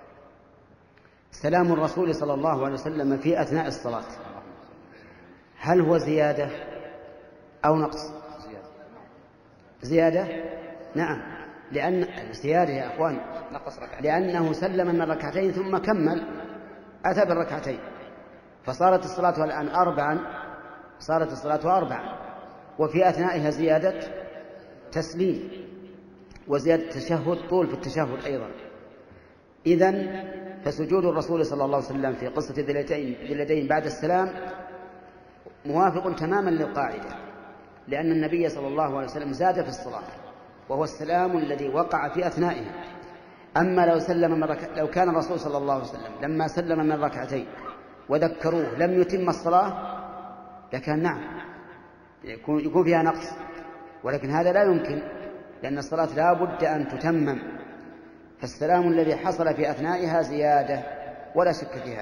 سلام الرسول صلى الله عليه وسلم في أثناء الصلاة هل هو زيادة أو نقص؟ زيادة. نعم، لأن زيادة يا أخوان، لأنه سلم من ركعتين ثم كمل أتى بالركعتين، فصارت الصلاة الآن 4، صارت الصلاة 4، وفي أثنائها زيادة تسليم وزيادة تشهد، طول في التشهد أيضا. إذن فسجود الرسول صلى الله عليه وسلم في قصة ذي اليدين بعد السلام موافق تماما للقاعدة، لأن النبي صلى الله عليه وسلم زاد في الصلاة وهو السلام الذي وقع في أثنائها. أما لو كان الرسول صلى الله عليه وسلم لما سلم من ركعتين وذكروه لم يتم الصلاة لكان نعم يكون فيها نقص، ولكن هذا لا يمكن، لأن الصلاة لا بد أن تتمم، فالسلام الذي حصل في أثنائها زيادة ولا شك فيها.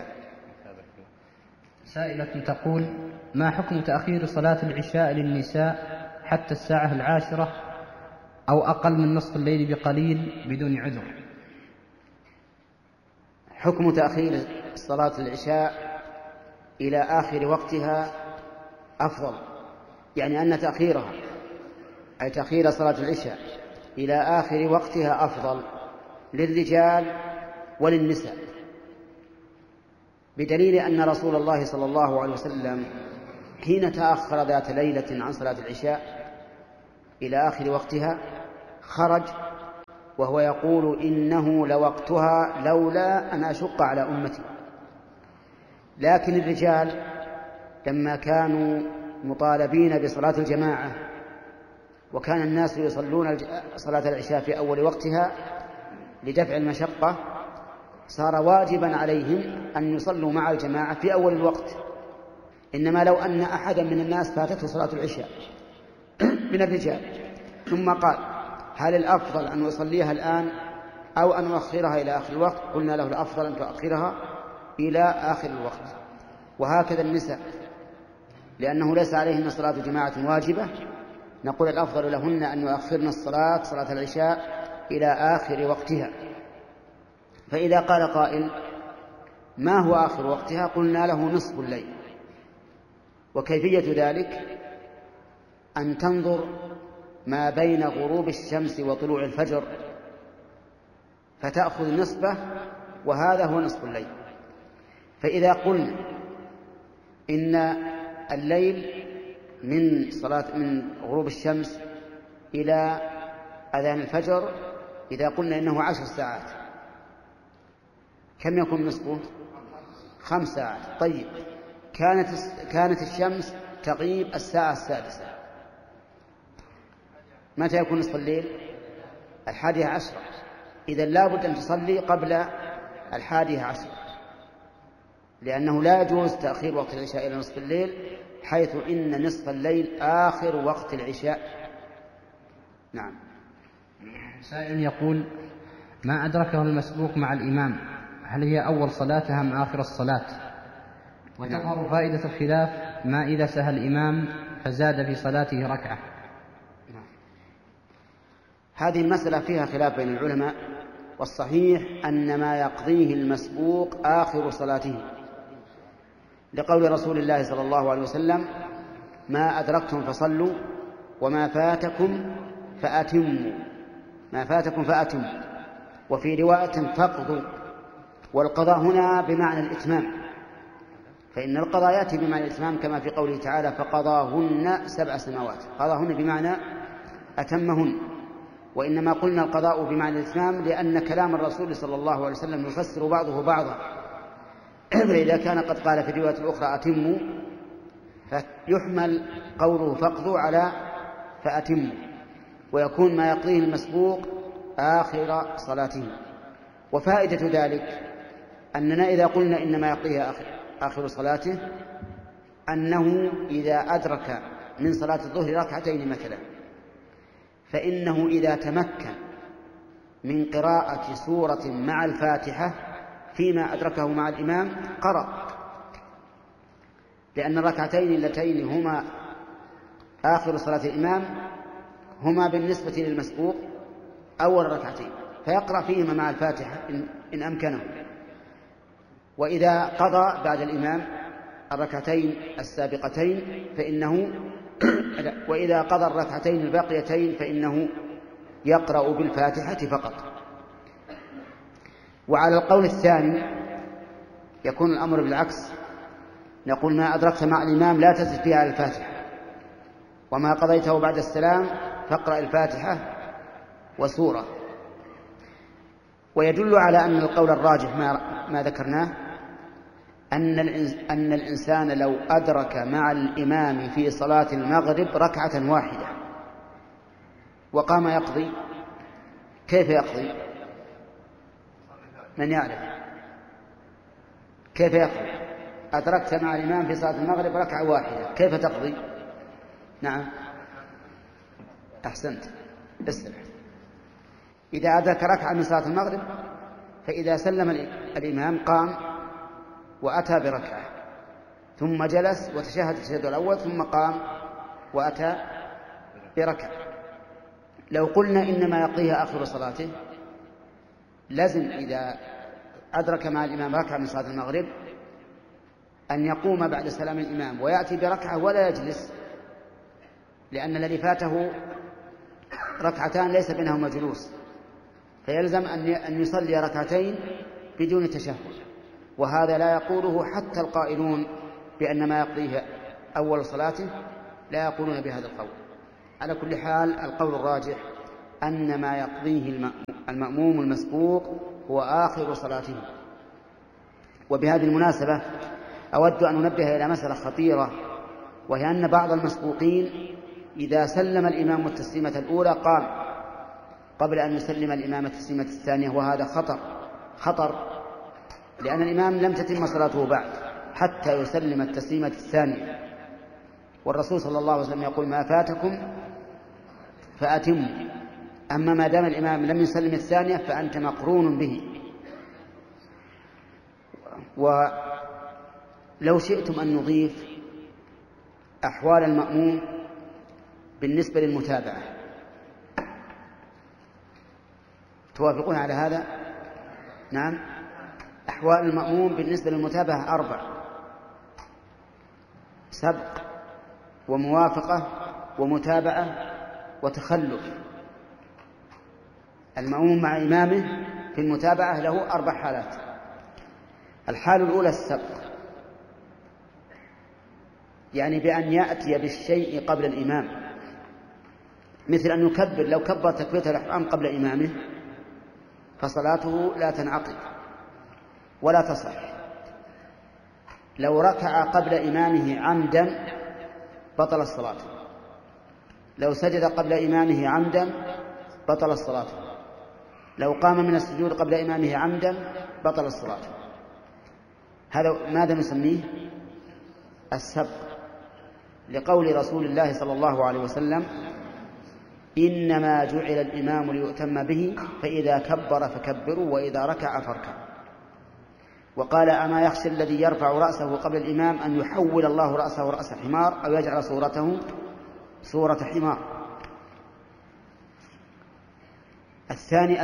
سائلة تقول: ما حكم تأخير صلاة العشاء للنساء حتى الساعة 10 أو أقل من نصف الليل بقليل بدون عذر؟ حكم تأخير صلاة العشاء إلى آخر وقتها أفضل، يعني أن تأخيرها أي تأخير صلاة العشاء إلى آخر وقتها أفضل للرجال وللنساء، بدليل أن رسول الله صلى الله عليه وسلم حين تأخر ذات ليلة عن صلاة العشاء إلى آخر وقتها خرج وهو يقول: إنه لوقتها لولا أن أشق على أمتي. لكن الرجال لما كانوا مطالبين بصلاة الجماعة وكان الناس يصلون صلاة العشاء في أول وقتها لدفع المشقة، صار واجبا عليهم أن يصلوا مع الجماعة في أول الوقت. إنما لو أن أحدا من الناس فاتته صلاة العشاء من الرجال ثم قال هل الأفضل أن أصليها الآن أو أن أؤخرها إلى آخر الوقت، قلنا له الأفضل أن تؤخرها إلى آخر الوقت. وهكذا النساء لأنه ليس عليهن صلاة جماعة واجبة، نقول الأفضل لهن أن يؤخرن صلاة العشاء إلى آخر وقتها. فإذا قال قائل ما هو آخر وقتها، قلنا له نصف الليل. وكيفية ذلك أن تنظر ما بين غروب الشمس وطلوع الفجر فتأخذ نصفه، وهذا هو نصف الليل. فإذا قلنا إن الليل من غروب الشمس إلى أذان الفجر، إذا قلنا إنه 10 ساعات، كم يكون نصفه؟ 5 ساعات. طيب، كانت الشمس تغيب الساعة 6، متى يكون نصف الليل؟ 11. إذا لابد أن تصلي قبل 11، لأنه لا يجوز تأخير وقت العشاء إلى نصف الليل، حيث إن نصف الليل آخر وقت العشاء. نعم. سائل يقول ما أدركه المسبوق مع الإمام هل هي أول صلاته أم آخر الصلاة؟ وتظهر فائدة الخلاف ما إذا سهى الإمام فزاد في صلاته ركعة. هذه المسألة فيها خلاف بين العلماء، والصحيح أن ما يقضيه المسبوق آخر صلاته، لقول رسول الله صلى الله عليه وسلم ما أدركتم فصلوا وما فاتكم فأتموا. ما فاتكم فأتموا، وفي رواية فاقضوا. والقضاء هنا بمعنى الإتمام، فإن القضاء يأتي بمعنى الإتمام كما في قوله تعالى فقضاهن 7 سنوات، قضاهن بمعنى أتمهن. وإنما قلنا القضاء بمعنى الإتمام لأن كلام الرسول صلى الله عليه وسلم يفسر بعضه بعضا، فإذا كان قد قال في الرواية الأخرى أتموا فيحمل قوله فاقضوا على فأتموا، ويكون ما يقضيه المسبوق آخر صلاته. وفائدة ذلك أننا إذا قلنا إنما يقضيه آخر صلاته أنه إذا أدرك من صلاة الظهر 2 ركعتين مثلا، فإنه إذا تمكن من قراءة سورة مع الفاتحة فيما أدركه مع الإمام قرأ، لأن الركعتين اللتين هما آخر صلاة الإمام هما بالنسبة للمسبوق أول ركعتين، فيقرأ فيهما مع الفاتحة إن أمكنه. وإذا قضى بعد الإمام الركعتين السابقتين فإنه وإذا قضى الركعتين الباقيتين فإنه يقرأ بالفاتحة فقط. وعلى القول الثاني يكون الأمر بالعكس، نقول ما أدركت مع الإمام لا تزد فيها على الفاتحة، وما قضيته بعد السلام فاقرأ الفاتحة وسورة. ويدل على أن القول الراجح ما ذكرناه أن الإنسان لو أدرك مع الإمام في صلاة المغرب 1 ركعة وقام يقضي، كيف يقضي؟ من يعرف كيف يقضي؟ أدركت مع الإمام في صلاة المغرب 1 ركعة، كيف تقضي؟ نعم، أحسنت، اسرع. إذا أدرك 1 ركعة من صلاة المغرب فإذا سلم الإمام قام وأتى بركعة، ثم جلس وتشهد التشهد الأول، ثم قام وأتى بركعة. لو قلنا إنما يقضيها آخر صلاته لازم إذا أدرك مع الإمام 1 ركعة من صلاة المغرب أن يقوم بعد سلام الإمام ويأتي بركعة ولا يجلس، لأن الذي فاته 2 ركعتان ليس بينهما جلوس، فيلزم أن يصلي 2 ركعتين بدون تشهد. وهذا لا يقوله حتى القائلون بأن ما يقضيه أول صلاته لا يقولون بهذا القول. على كل حال القول الراجح أن ما يقضيه المأموم المسبوق هو آخر صلاته. وبهذه المناسبة أود أن أنبه إلى مسألة خطيرة، وهي أن بعض المسبوقين إذا سلم الإمام التسليمة الأولى قام قبل أن يسلم الإمام التسليمة الثانية، وهذا خطر، لأن الإمام لم تتم صلاته بعد حتى يسلم التسليمة الثانية، والرسول صلى الله عليه وسلم يقول: ما فاتكم فأتموا. أما ما دام الإمام لم يسلم الثانية فأنت مقرون به. ولو شئتم أن نضيف أحوال المأموم بالنسبة للمتابعة، توافقون على هذا؟ نعم. أحوال المأموم بالنسبة للمتابعة 4: سبق وموافقة ومتابعة وتخلف. المأموم مع إمامه في المتابعة له 4 حالات. الحالة الأولى السبق، يعني بأن يأتي بالشيء قبل الإمام، مثل أن يكبر، لو كبر تكبيرة الإحرام قبل إمامه فصلاته لا تنعقد ولا تصح. لو ركع قبل إمامه عمدا بطل الصلاة، لو سجد قبل إمامه عمدا بطل الصلاة، لو قام من السجود قبل إمامه عمدا بطل الصلاة. هذا ماذا نسميه؟ السبق، لقول رسول الله صلى الله عليه وسلم: إنما جعل الإمام ليؤتم به فإذا كبر فكبروا وإذا ركع فاركعوا. وقال: أما يخشى الذي يرفع رأسه قبل الإمام أن يحول الله رأسه رأس حمار أو يجعل صورته صورة حمار. الثاني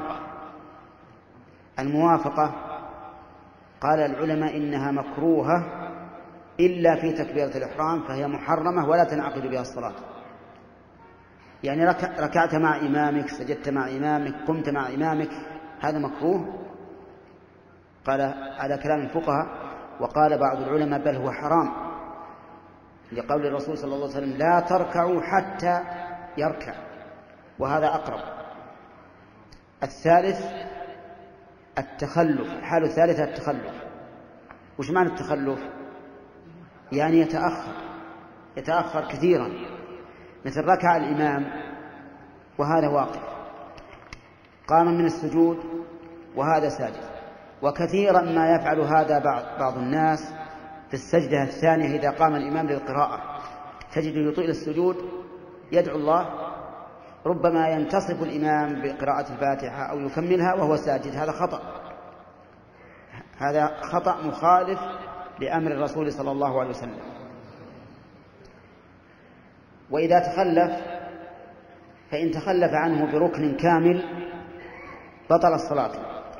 الموافقة قال العلماء إنها مكروهة إلا في تكبيرة الإحرام، فهي محرمة ولا تنعقد بها الصلاة. يعني ركعت مع إمامك، سجدت مع إمامك، قمت مع إمامك، هذا مكروه، قال على كلام الفقهاء. وقال بعض العلماء بل هو حرام، لقول الرسول صلى الله عليه وسلم: لا تركعوا حتى يركع، وهذا أقرب. الثالث التخلف، الحالة الثالثة التخلف. وش معنى التخلف؟ يعني يتأخر كثيرا، مثل ركع الإمام وهذا واقف، قام من السجود وهذا ساجد. وكثيرا ما يفعل هذا بعض الناس في السجدة الثانية إذا قام الإمام للقراءة، تجده يطيل السجود يدعو الله، ربما ينتصف الإمام بقراءة الفاتحة أو يكملها وهو ساجد. هذا خطأ مخالف لأمر الرسول صلى الله عليه وسلم. وإذا تخلف فإن تخلف عنه بركن كامل بطل الصلاة،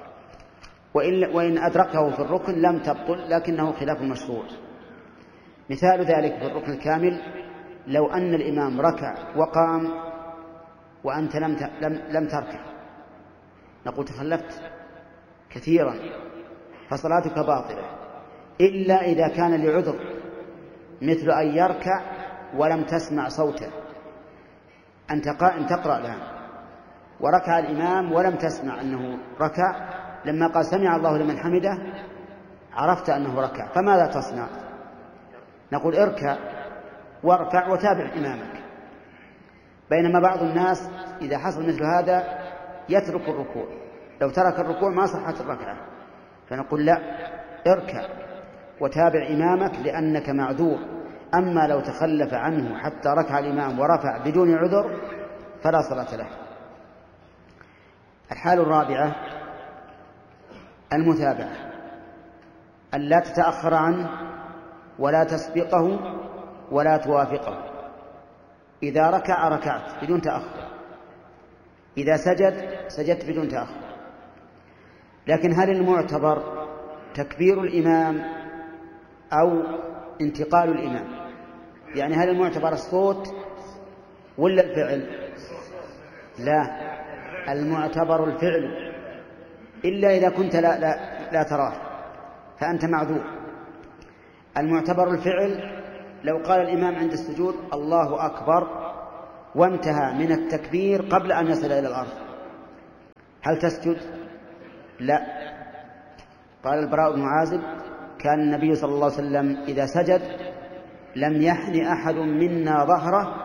وإن أدركه في الركن لم تبطل، لكنه خلاف المشروع. مثال ذلك في الركن الكامل: لو أن الإمام ركع وقام وأنت لم تركع، نقول تخلفت كثيرا فصلاتك باطلة، إلا إذا كان لعذر، مثل أن يركع ولم تسمع صوته، أنت قائم تقرأ الآن وركع الإمام ولم تسمع أنه ركع، لما قال سمع الله لمن حمده عرفت أنه ركع، فماذا تصنع؟ نقول اركع واركع وتابع إمامك. بينما بعض الناس إذا حصل مثل هذا يترك الركوع، لو ترك الركوع ما صحت الركعة، فنقول لا، اركع وتابع إمامك لأنك معذور. أما لو تخلف عنه حتى ركع الإمام ورفع بدون عذر فلا صلاة له. الحالة الرابعة المتابعة، أن لا تتأخر عنه ولا تسبقه ولا توافقه. إذا ركع ركعت بدون تأخر، إذا سجدت بدون تأخر. لكن هل المعتبر تكبير الإمام أو انتقال الإمام؟ يعني هل المعتبر الصوت ولا الفعل؟ لا، المعتبر الفعل، إلا إذا كنت لا تراه فأنت معذور. المعتبر الفعل لو قال الإمام عند السجود الله أكبر وانتهى من التكبير قبل أن يصل إلى الأرض، هل تسجد؟ لا. قال البراء بن عازب كان النبي صلى الله عليه وسلم إذا سجد لم يحن أحد منا ظهره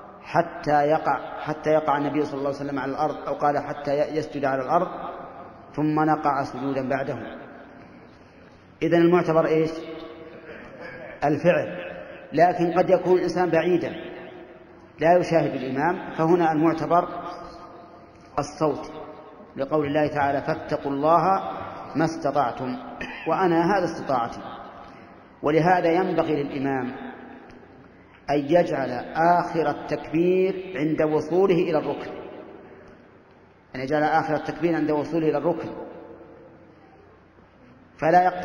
حتى يقع النبي صلى الله عليه وسلم على الأرض، أو قال حتى يسجد على الأرض ثم نقع سجودا بعده. إذن المعتبر إيش؟ الفعل. لكن قد يكون الإنسان بعيدا لا يشاهد الإمام، فهنا المعتبر الصوت، لقول الله تعالى فاتقوا الله ما استطعتم، وأنا هذا استطاعتي. ولهذا ينبغي للإمام أن يجعل آخر التكبير عند وصوله إلى الركن، أن يجعل آخر التكبير عند وصوله إلى الركن، فلا يقطع